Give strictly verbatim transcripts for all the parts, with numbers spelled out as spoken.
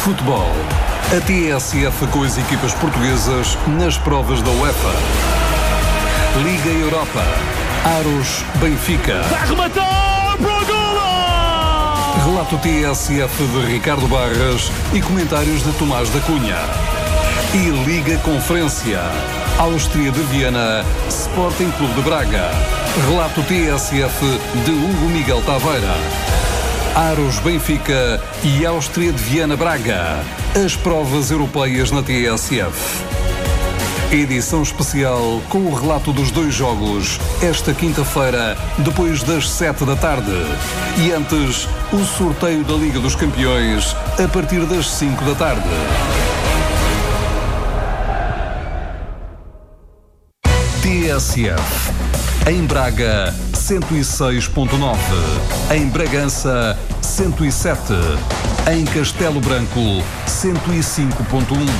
Futebol. A T S F com as equipas portuguesas nas provas da UEFA. Liga Europa. Aros Benfica. Vai rematar para o golo! Relato T S F de Ricardo Barras e comentários de Tomás da Cunha. E Liga Conferência. Áustria de Viena, Sporting Clube de Braga. Relato T S F de Hugo Miguel Taveira. Aros Benfica e Áustria de Viena Braga. As provas europeias na T S F. Edição especial com o relato dos dois jogos, esta quinta-feira, depois das sete da tarde. E antes, o sorteio da Liga dos Campeões, a partir das cinco da tarde. T S F. Em Braga, cento e seis ponto nove. Em Bragança, cento e sete. Em Castelo Branco, cento e cinco ponto um.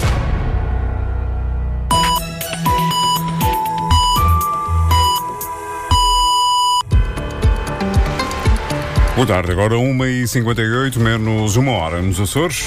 Boa tarde, agora uma e cinquenta e oito, menos uma hora nos Açores.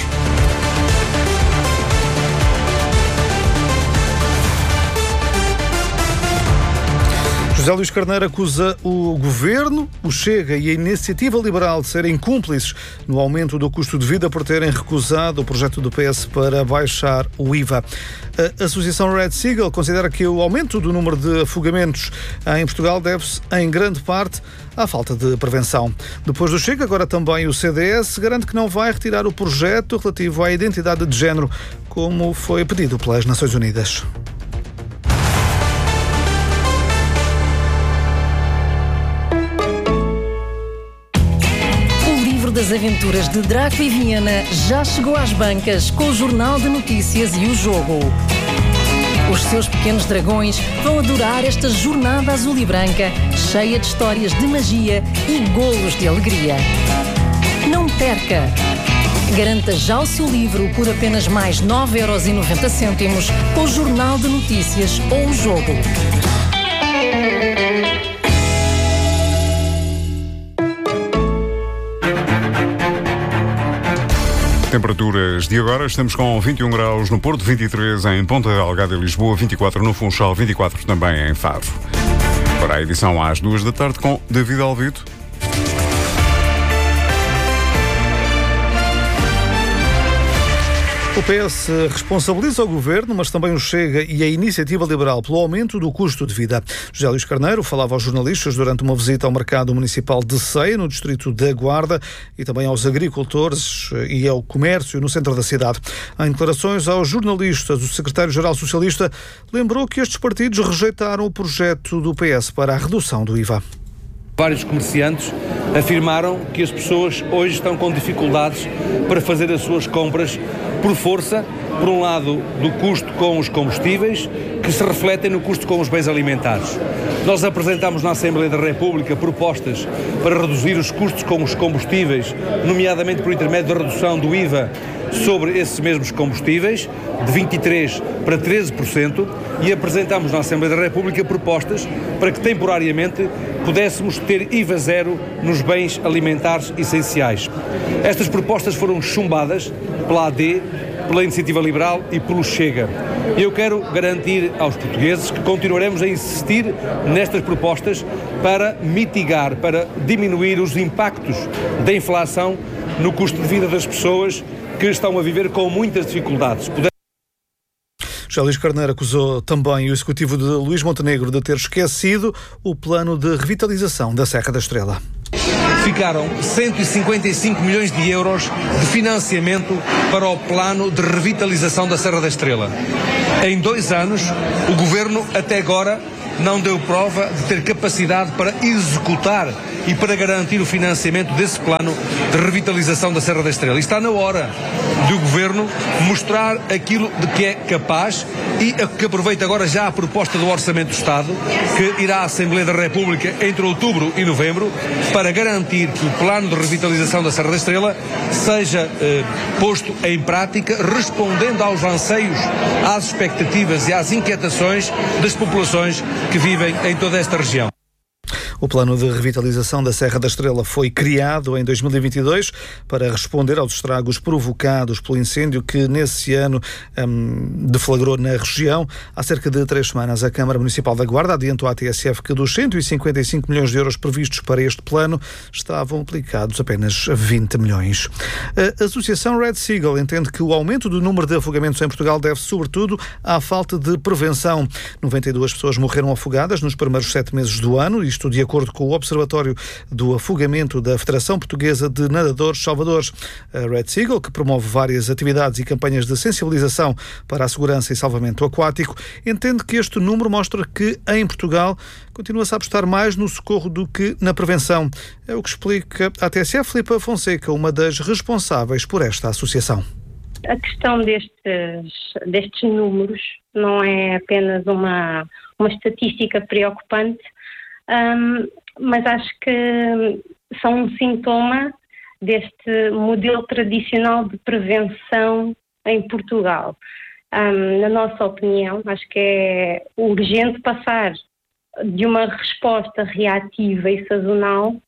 José Luís Carneiro acusa o Governo, o Chega e a Iniciativa Liberal de serem cúmplices no aumento do custo de vida por terem recusado o projeto do P S para baixar o I V A. A Associação Red Seagull considera que o aumento do número de afogamentos em Portugal deve-se, em grande parte, à falta de prevenção. Depois do Chega, agora também o C D S garante que não vai retirar o projeto relativo à identidade de género, como foi pedido pelas Nações Unidas. Das aventuras de Draco e Viena já chegou às bancas com o Jornal de Notícias e o Jogo. Os seus pequenos dragões vão adorar esta jornada azul e branca, cheia de histórias de magia e golos de alegria. Não perca! Garanta já o seu livro por apenas mais nove euros e noventa cêntimos com o Jornal de Notícias ou o Jogo. Temperaturas de agora, estamos com vinte e um graus no Porto, vinte e três em Ponta Delgada e Lisboa, vinte e quatro no Funchal, vinte e quatro também em Faro. Para a edição às duas da tarde com David Alvito. O P S responsabiliza o Governo, mas também o Chega e a Iniciativa Liberal pelo aumento do custo de vida. José Luís Carneiro falava aos jornalistas durante uma visita ao mercado municipal de Ceia, no distrito da Guarda, e também aos agricultores e ao comércio no centro da cidade. Em declarações aos jornalistas, o secretário-geral socialista lembrou que estes partidos rejeitaram o projeto do P S para a redução do I V A. Vários comerciantes afirmaram que as pessoas hoje estão com dificuldades para fazer as suas compras por força, por um lado, do custo com os combustíveis, que se refletem no custo com os bens alimentares. Nós apresentamos na Assembleia da República propostas para reduzir os custos com os combustíveis, nomeadamente por intermédio da redução do I V A sobre esses mesmos combustíveis, de vinte e três por cento para treze por cento, e apresentamos na Assembleia da República propostas para que temporariamente pudéssemos ter I V A zero nos bens alimentares essenciais. Estas propostas foram chumbadas pela A D, pela Iniciativa Liberal e pelo Chega. Eu quero garantir aos portugueses que continuaremos a insistir nestas propostas para mitigar, para diminuir os impactos da inflação no custo de vida das pessoas que estão a viver com muitas dificuldades. José Luís Carneiro acusou também o executivo de Luís Montenegro de ter esquecido o plano de revitalização da Serra da Estrela. Ficaram cento e cinquenta e cinco milhões de euros de financiamento para o plano de revitalização da Serra da Estrela. Em dois anos, o Governo até agora não deu prova de ter capacidade para executar e para garantir o financiamento desse plano de revitalização da Serra da Estrela. E está na hora do Governo mostrar aquilo de que é capaz e que aproveita agora já a proposta do Orçamento do Estado, que irá à Assembleia da República entre outubro e novembro, para garantir que o plano de revitalização da Serra da Estrela seja eh, posto em prática, respondendo aos anseios, às expectativas e às inquietações das populações que vivem em toda esta região. O plano de revitalização da Serra da Estrela foi criado em dois mil e vinte e dois para responder aos estragos provocados pelo incêndio que nesse ano hum, deflagrou na região. Há cerca de três semanas a Câmara Municipal da Guarda adiantou à T S F que dos cento e cinquenta e cinco milhões de euros previstos para este plano estavam aplicados apenas vinte milhões. A Associação Red Seagull entende que o aumento do número de afogamentos em Portugal deve sobretudo à falta de prevenção. noventa e duas pessoas morreram afogadas nos primeiros sete meses do ano, isto de acordo com o Observatório do Afogamento da Federação Portuguesa de Nadadores Salvadores. A Red Seagull, que promove várias atividades e campanhas de sensibilização para a segurança e salvamento aquático, entende que este número mostra que, em Portugal, continua-se a apostar mais no socorro do que na prevenção. É o que explica a T S F Filipa Fonseca, uma das responsáveis por esta associação. A questão destes, destes números não é apenas uma, uma estatística preocupante, um, mas acho que são um sintoma deste modelo tradicional de prevenção em Portugal. Um, na nossa opinião, acho que é urgente passar de uma resposta reativa e sazonal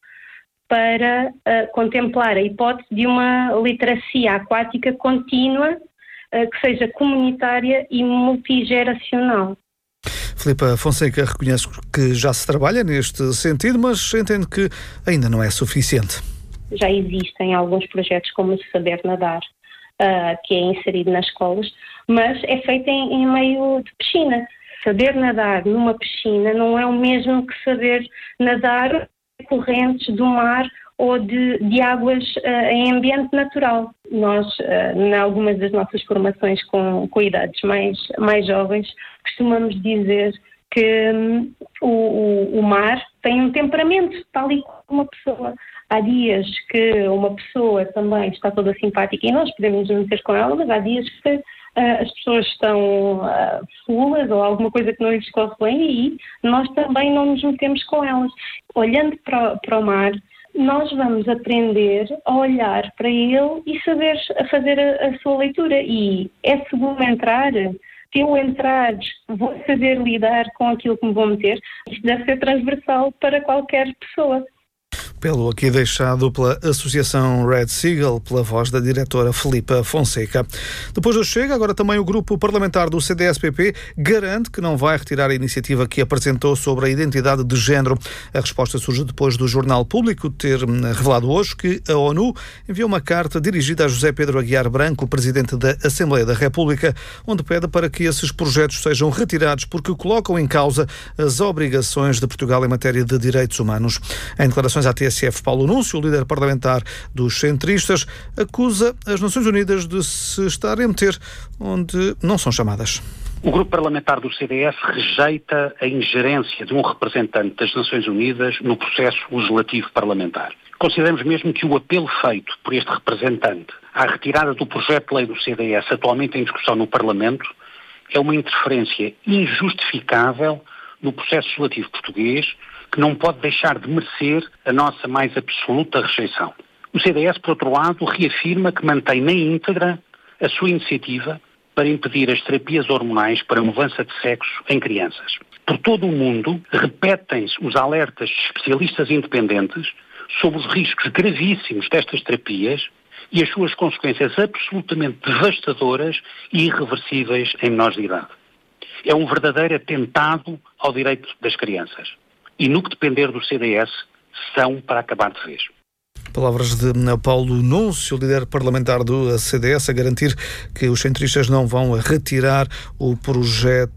para uh, contemplar a hipótese de uma literacia aquática contínua, uh, que seja comunitária e multigeracional. Filipa Fonseca reconhece que já se trabalha neste sentido, mas entende que ainda não é suficiente. Já existem alguns projetos como o Saber Nadar, uh, que é inserido nas escolas, mas é feito em, em meio de piscina. Saber nadar numa piscina não é o mesmo que saber nadar correntes do mar ou de, de águas uh, em ambiente natural. Nós, uh, em algumas das nossas formações com, com idades mais, mais jovens, costumamos dizer que um, o, o mar tem um temperamento, tal e como uma pessoa. Há dias que uma pessoa também está toda simpática e nós podemos nos meter com ela, mas há dias que uh, as pessoas estão uh, fulas ou alguma coisa que não lhes corre bem e nós também não nos metemos com elas. Olhando para, para o mar, nós vamos aprender a olhar para ele e saber a fazer a, a sua leitura. E é seguro entrar, se eu entrar, vou saber lidar com aquilo que me vou meter. Isto deve ser transversal para qualquer pessoa. Pelo aqui deixado pela Associação Red Seagull, pela voz da diretora Filipa Fonseca. Depois do Chega, agora também o grupo parlamentar do C D S P P garante que não vai retirar a iniciativa que apresentou sobre a identidade de género. A resposta surge depois do Jornal Público ter revelado hoje que a ONU enviou uma carta dirigida a José Pedro Aguiar Branco, presidente da Assembleia da República, onde pede para que esses projetos sejam retirados porque colocam em causa as obrigações de Portugal em matéria de direitos humanos. Em declarações à T S F, Paulo Núncio, o líder parlamentar dos centristas, acusa as Nações Unidas de se estarem a meter onde não são chamadas. O grupo parlamentar do C D S rejeita a ingerência de um representante das Nações Unidas no processo legislativo parlamentar. Consideramos mesmo que o apelo feito por este representante à retirada do projeto de lei do C D S atualmente em discussão no Parlamento é uma interferência injustificável no processo legislativo português que não pode deixar de merecer a nossa mais absoluta rejeição. O C D S, por outro lado, reafirma que mantém na íntegra a sua iniciativa para impedir as terapias hormonais para mudança de sexo em crianças. Por todo o mundo, repetem-se os alertas de especialistas independentes sobre os riscos gravíssimos destas terapias e as suas consequências absolutamente devastadoras e irreversíveis em menores de idade. É um verdadeiro atentado ao direito das crianças. E no que depender do C D S, são para acabar de vez. Palavras de Paulo Núncio, líder parlamentar do C D S, a garantir que os centristas não vão retirar o projeto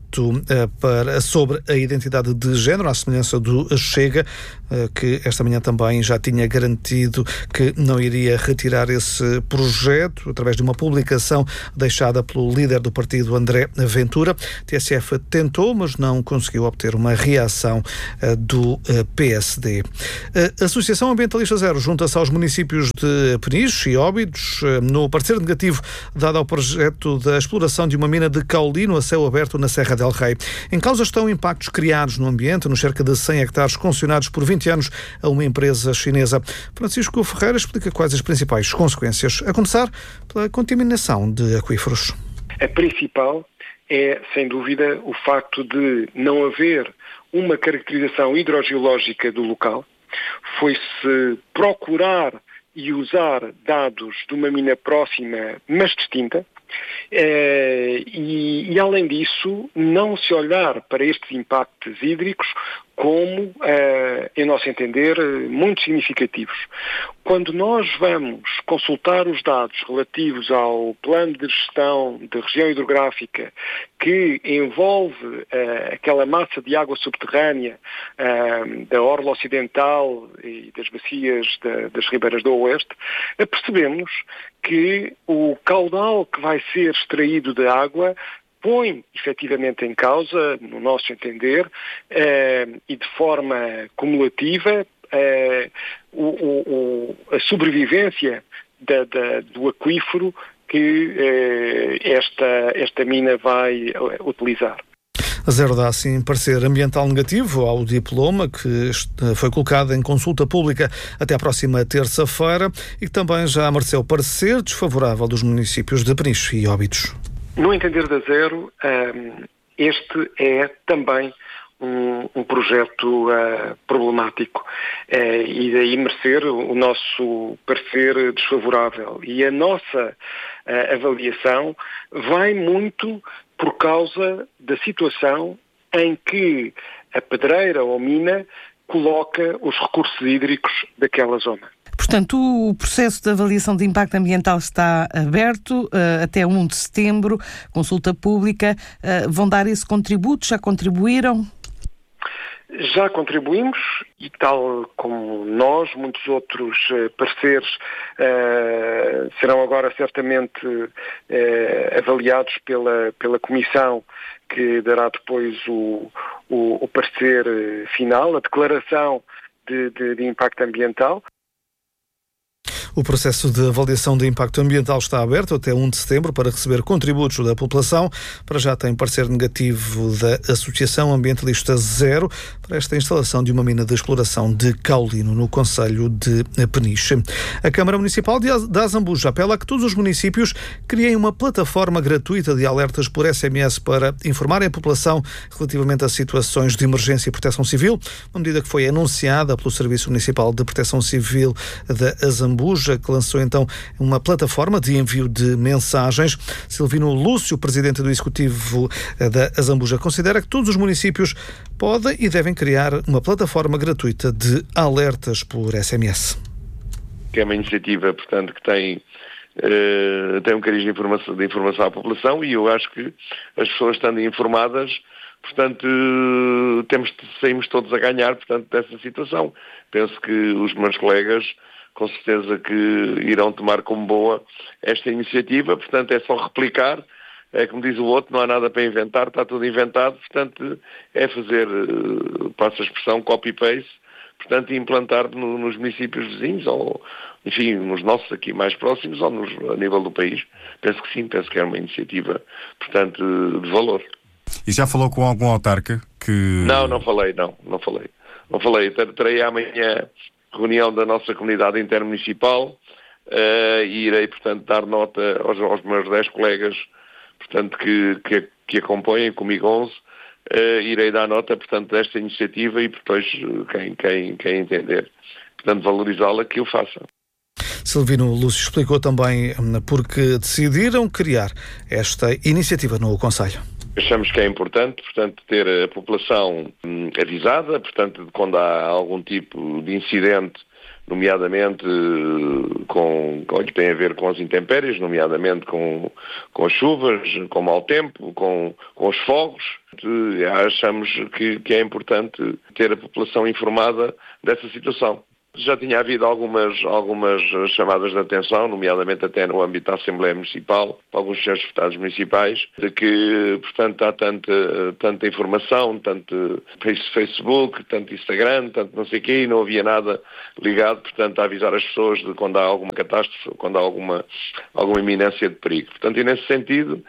para, sobre a identidade de género, à semelhança do Chega, que esta manhã também já tinha garantido que não iria retirar esse projeto, através de uma publicação deixada pelo líder do partido, André Ventura. A T S F tentou, mas não conseguiu obter uma reação do P S D. A Associação Ambientalista Zero junta-se aos municípios de Peniche e Óbidos no parecer negativo dado ao projeto da exploração de uma mina de caolino a céu aberto na Serra del Rei. Em causa estão impactos criados no ambiente, nos cerca de cem hectares concessionados por vinte anos a uma empresa chinesa. Francisco Ferreira explica quais as principais consequências, a começar pela contaminação de aquíferos. A principal é, sem dúvida, o facto de não haver uma caracterização hidrogeológica do local, foi-se procurar e usar dados de uma mina próxima, mas distinta, eh, e, e além disso, não se olhar para estes impactos hídricos como, eh, em nosso entender, muito significativos. Quando nós vamos consultar os dados relativos ao plano de gestão da região hidrográfica que envolve eh, aquela massa de água subterrânea eh, da orla ocidental e das bacias da, das ribeiras do oeste, percebemos que o caudal que vai ser extraído da água põe efetivamente em causa, no nosso entender, eh, e de forma cumulativa, eh, o, o, a sobrevivência da, da, do aquífero que eh, esta, esta mina vai utilizar. A Zero dá assim parecer ambiental negativo ao diploma que foi colocado em consulta pública até à próxima terça-feira e que também já mereceu parecer desfavorável dos municípios de Peniche e Óbidos. No entender da Zero, este é também um, um projeto uh, problemático uh, e daí merecer o nosso parecer desfavorável. E a nossa uh, avaliação vai muito por causa da situação em que a pedreira ou mina coloca os recursos hídricos daquela zona. Portanto, o processo de avaliação de impacto ambiental está aberto uh, até primeiro de setembro, consulta pública. Uh, vão dar esse contributo? Já contribuíram? Já contribuímos e, tal como nós, muitos outros uh, pareceres uh, serão agora certamente uh, avaliados pela, pela Comissão que dará depois o, o, o parecer uh, final, a declaração de, de, de impacto ambiental. O processo de avaliação de impacto ambiental está aberto até primeiro de setembro para receber contributos da população. Para já tem parecer negativo da Associação Ambientalista Zero para esta instalação de uma mina de exploração de caolino no concelho de Peniche. A Câmara Municipal de Azambuja apela a que todos os municípios criem uma plataforma gratuita de alertas por S M S para informarem a população relativamente a situações de emergência e proteção civil, uma medida que foi anunciada pelo Serviço Municipal de Proteção Civil da Azambuja, que lançou então uma plataforma de envio de mensagens. Silvino Lúcio, presidente do Executivo da Azambuja, considera que todos os municípios podem e devem criar uma plataforma gratuita de alertas por S M S. Que é uma iniciativa, portanto, que tem, uh, tem um cariz de informação, de informação à população e eu acho que as pessoas estando informadas, portanto, uh, temos, saímos todos a ganhar, portanto, dessa situação. Penso que os meus colegas com certeza que irão tomar como boa esta iniciativa, portanto é só replicar, é como diz o outro, não há nada para inventar, está tudo inventado, portanto é fazer, passo a expressão, copy-paste, portanto implantar no, nos municípios vizinhos, ou enfim, nos nossos aqui mais próximos, ou nos, a nível do país. Penso que sim, penso que é uma iniciativa, portanto, de valor. E já falou com algum autarca que... Não, não falei, não, não falei. Não falei, terei amanhã reunião da nossa comunidade intermunicipal uh, e irei, portanto, dar nota aos, aos meus dez colegas, portanto, que, que, que a compõem, comigo onze, uh, irei dar nota, portanto, desta iniciativa e depois quem, quem, quem entender, portanto, valorizá-la, que o faça. Silvino Lúcio explicou também porque decidiram criar esta iniciativa no concelho. Achamos que é importante, portanto, ter a população hum, avisada, portanto, quando há algum tipo de incidente, nomeadamente com, com o que tem a ver com as intempéries, nomeadamente com, com as chuvas, com o mau tempo, com, com os fogos. Achamos que, que é importante ter a população informada dessa situação. Já tinha havido algumas, algumas chamadas de atenção, nomeadamente até no âmbito da Assembleia Municipal, alguns senhores deputados municipais, de que, portanto, há tanta, tanta informação, tanto Facebook, tanto Instagram, tanto não sei o quê, e não havia nada ligado, portanto, a avisar as pessoas de quando há alguma catástrofe, quando há alguma, alguma iminência de perigo. Portanto, e nesse sentido,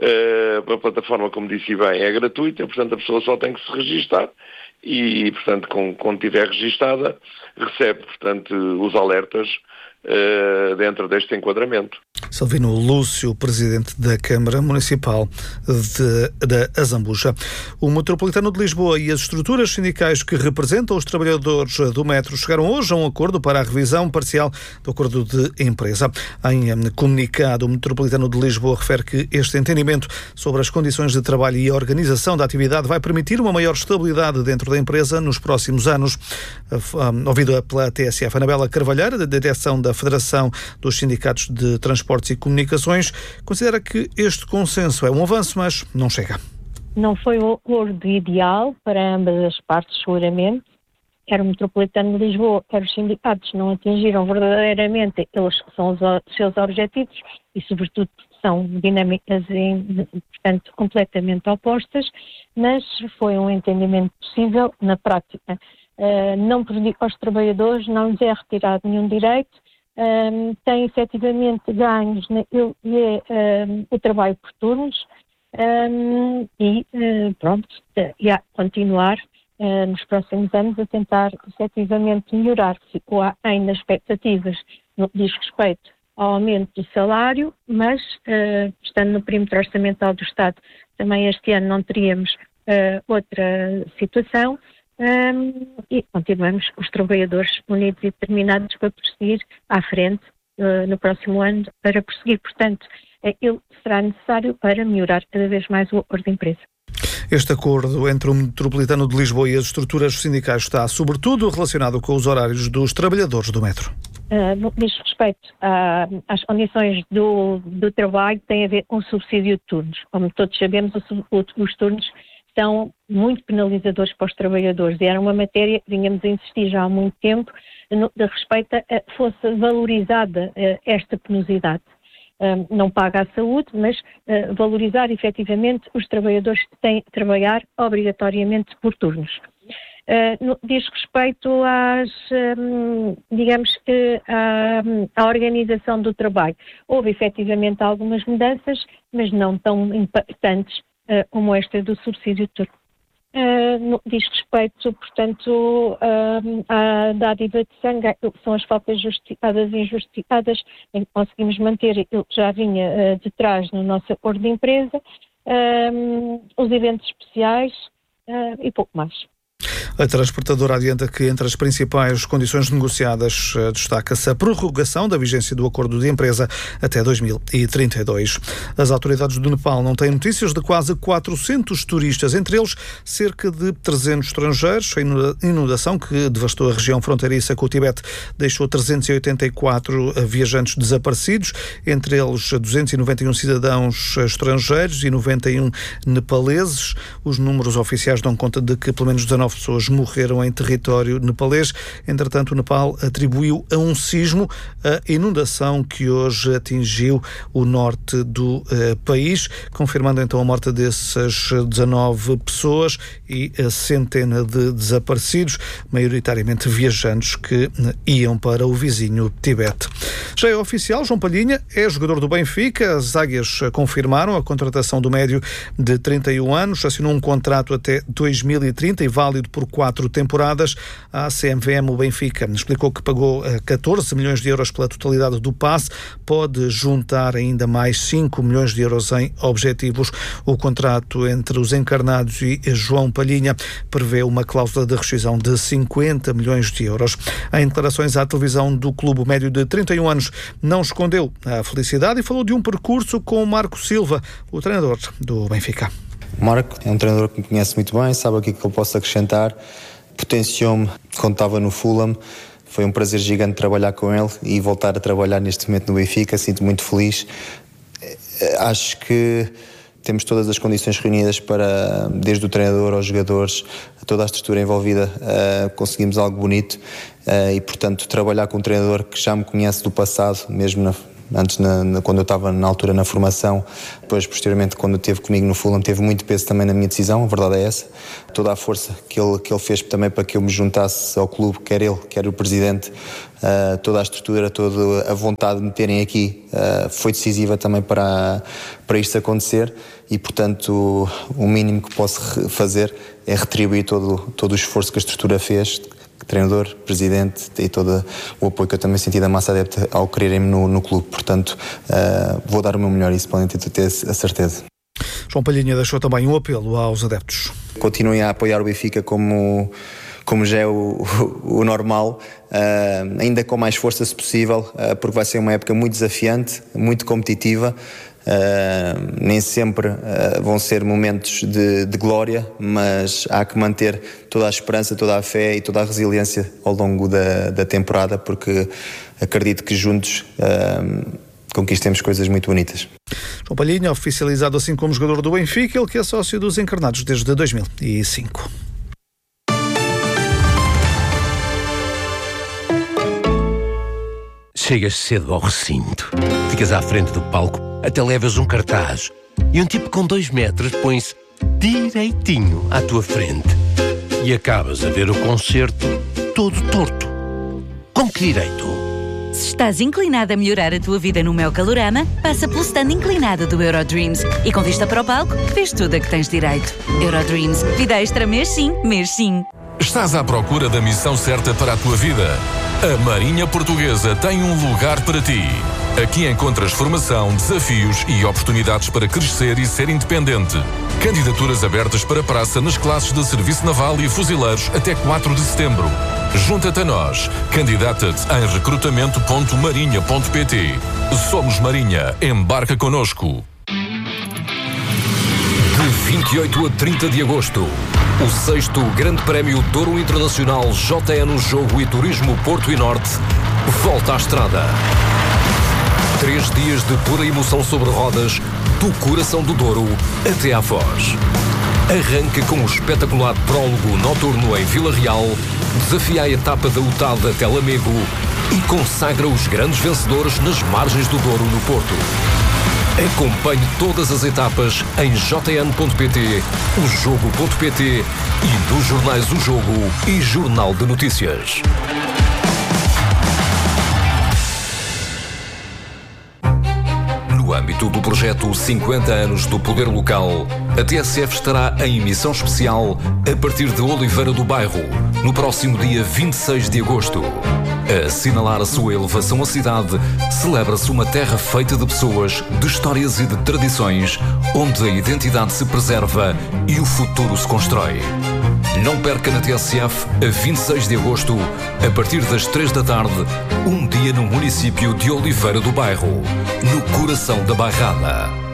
a plataforma, como disse bem, é gratuita, portanto, a pessoa só tem que se registar. E, portanto, com, quando estiver registada, recebe, portanto, os alertas uh, dentro deste enquadramento. Salvino Lúcio, presidente da Câmara Municipal de, de Azambuja. O Metropolitano de Lisboa e as estruturas sindicais que representam os trabalhadores do metro chegaram hoje a um acordo para a revisão parcial do acordo de empresa. Em comunicado, o Metropolitano de Lisboa refere que este entendimento sobre as condições de trabalho e a organização da atividade vai permitir uma maior estabilidade dentro da empresa nos próximos anos. Ouvida pela T S F, Anabela Carvalheira, da direção da Federação dos Sindicatos de Transportes e Comunicações, considera que este consenso é um avanço, mas não chega. Não foi o acordo ideal para ambas as partes, seguramente. Quer o Metropolitano de Lisboa, quer os sindicatos não atingiram verdadeiramente, eles são os seus objetivos e, sobretudo, são dinâmicas e, portanto, completamente opostas, mas foi um entendimento possível na prática. Uh, não prejudica os trabalhadores, não lhes é retirado nenhum direito, um, tem efetivamente ganhos na, e é um, o trabalho por turnos um, e uh, pronto, e a continuar uh, nos próximos anos a tentar efetivamente melhorar. Ficou ainda expectativas no que diz respeito ao aumento do salário, mas uh, estando no perímetro orçamental do Estado, também este ano não teríamos uh, outra situação. Um, e continuamos os trabalhadores unidos e determinados para prosseguir à frente uh, no próximo ano, para prosseguir, portanto, aquilo que será necessário para melhorar cada vez mais o acordo de empresa. Este acordo entre o Metropolitano de Lisboa e as estruturas sindicais está, sobretudo, relacionado com os horários dos trabalhadores do metro. Uh, no que diz respeito a, às condições do, do trabalho, tem a ver com o subsídio de turnos. Como todos sabemos, o, o, os turnos são muito penalizadores para os trabalhadores e era uma matéria que vínhamos a insistir já há muito tempo no, de respeito a que fosse valorizada uh, esta penosidade. Um, não paga a saúde, mas uh, valorizar efetivamente os trabalhadores que têm que trabalhar obrigatoriamente por turnos. Uh, no, diz respeito às, um, digamos que, à, à organização do trabalho. Houve efetivamente algumas mudanças, mas não tão impactantes Uh, como esta do subsídio de turno. Uh, no, diz respeito, portanto, uh, à dádiva de sangue, são as faltas justificadas e injustificadas, em que conseguimos manter aquilo que já vinha uh, de trás no nosso acordo de empresa, uh, os eventos especiais uh, e pouco mais. A transportadora adianta que entre as principais condições negociadas destaca-se a prorrogação da vigência do acordo de empresa até dois mil e trinta e dois. As autoridades do Nepal não têm notícias de quase quatrocentos turistas, entre eles cerca de trezentos estrangeiros. A inundação que devastou a região fronteiriça com o Tibete deixou trezentos e oitenta e quatro viajantes desaparecidos, entre eles duzentos e noventa e um cidadãos estrangeiros e noventa e um nepaleses. Os números oficiais dão conta de que pelo menos dezanove pessoas morreram em território nepalês. Entretanto, o Nepal atribuiu a um sismo a inundação que hoje atingiu o norte do uh, país, confirmando então a morte dessas dezanove pessoas e a centena de desaparecidos, maioritariamente viajantes que uh, iam para o vizinho Tibete. Já é oficial, João Palhinha é jogador do Benfica. As águias confirmaram a contratação do médio de trinta e um anos, assinou um contrato até dois mil e trinta e válido por quatro temporadas. A C M V M, o Benfica, explicou que pagou catorze milhões de euros pela totalidade do passe, pode juntar ainda mais cinco milhões de euros em objetivos. O contrato entre os encarnados e João Palhinha prevê uma cláusula de rescisão de cinquenta milhões de euros. Em declarações à televisão do clube, o médio de trinta e um anos não escondeu a felicidade e falou de um percurso com Marco Silva, o treinador do Benfica. O Marco é um treinador que me conhece muito bem, sabe o que é que ele posso acrescentar, potenciou-me quando estava no Fulham, foi um prazer gigante trabalhar com ele e voltar a trabalhar neste momento no Benfica, sinto muito feliz. Acho que temos todas as condições reunidas para, desde o treinador aos jogadores, toda a estrutura envolvida, uh, conseguimos algo bonito uh, e, portanto, trabalhar com um treinador que já me conhece do passado, mesmo na antes na, na, quando eu estava na altura na formação, depois posteriormente quando esteve comigo no Fulham teve muito peso também na minha decisão, a verdade é essa. Toda a força que ele, que ele fez também para que eu me juntasse ao clube, quer ele, quer o presidente, uh, toda a estrutura, toda a vontade de me terem aqui uh, foi decisiva também para, para isto acontecer e, portanto, o mínimo que posso fazer é retribuir todo, todo o esforço que a estrutura fez treinador, presidente e todo o apoio que eu também senti da massa adepta ao quererem-me no, no clube. Portanto, uh, vou dar o meu melhor, isso podem ter, ter a certeza. João Palhinha deixou também um apelo aos adeptos. Continuem a apoiar o Benfica como, como já é o, o, o normal, uh, ainda com mais força se possível, uh, porque vai ser uma época muito desafiante, muito competitiva. Uh, nem sempre uh, vão ser momentos de, de glória, mas há que manter toda a esperança, toda a fé e toda a resiliência ao longo da, da temporada, porque acredito que juntos uh, conquistemos coisas muito bonitas. João Palhinha, oficializado assim como jogador do Benfica, ele que é sócio dos Encarnados desde dois mil e cinco. Chegas cedo ao recinto, ficas à frente do palco, até levas um cartaz e um tipo com dois metros põe-se direitinho à tua frente e acabas a ver o concerto todo torto. Com que direito? Se estás inclinado a melhorar a tua vida no meu Calorama, passa pelo stand inclinado do Eurodreams e com vista para o palco, vês tudo a que tens direito. Eurodreams, vida extra mês sim, mês sim. Estás à procura da missão certa para a tua vida? A Marinha Portuguesa tem um lugar para ti. Aqui encontras formação, desafios e oportunidades para crescer e ser independente. Candidaturas abertas para praça nas classes de Serviço Naval e Fuzileiros até quatro de setembro. Junta-te a nós. Candidata-te em recrutamento ponto marinha ponto pt. Somos Marinha. Embarca connosco. De vinte e oito a trinta de agosto, o sexto Grande Prémio Douro Internacional J N Jogo e Turismo Porto e Norte volta à estrada. Três dias de pura emoção sobre rodas, do coração do Douro até à Foz. Arranca com o espetacular prólogo noturno em Vila Real, desafia a etapa da U T A D até Lamego e consagra os grandes vencedores nas margens do Douro no Porto. Acompanhe todas as etapas em j n ponto p t, o jogo ponto p t e nos jornais O Jogo e Jornal de Notícias. No âmbito do projeto cinquenta anos do Poder Local, a T S F estará em emissão especial a partir de Oliveira do Bairro, no próximo dia vinte e seis de agosto. A assinalar a sua elevação à cidade, celebra-se uma terra feita de pessoas, de histórias e de tradições, onde a identidade se preserva e o futuro se constrói. Não perca na T S F, a vinte e seis de agosto, a partir das três da tarde, um dia no município de Oliveira do Bairro, no coração da Bairrada.